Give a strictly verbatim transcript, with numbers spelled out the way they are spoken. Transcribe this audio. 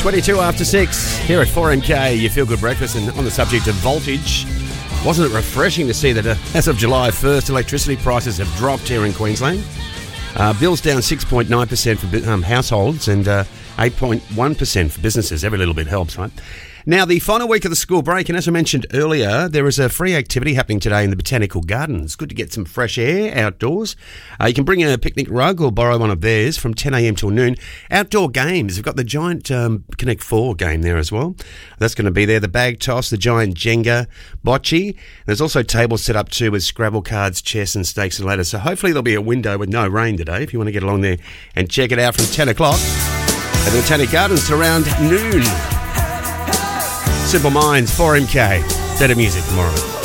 twenty-two after six here at four M K, your feel-good breakfast. And on the subject of voltage, wasn't it refreshing to see that uh, as of July first, electricity prices have dropped here in Queensland? Uh, bills down six point nine percent for um, households and uh, eight point one percent for businesses. Every little bit helps, right? Now, the final week of the school break, and as I mentioned earlier, there is a free activity happening today in the Botanical Gardens. Good to get some fresh air outdoors. Uh, you can bring a picnic rug or borrow one of theirs from ten a.m. till noon. Outdoor games. We've got the giant um, Connect Four game there as well. That's going to be there. The bag toss, the giant Jenga, bocce. There's also tables set up too with Scrabble cards, chess and stakes and ladders. So hopefully there'll be a window with no rain today if you want to get along there and check it out from ten o'clock at the Botanic Gardens to around noon. Simple Minds, four M K. Better music tomorrow.